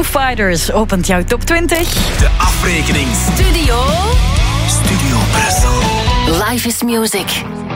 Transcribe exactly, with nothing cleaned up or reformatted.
Fighters opent jouw top twintig. De afrekening. Studio. Studio Brussel. Life is music.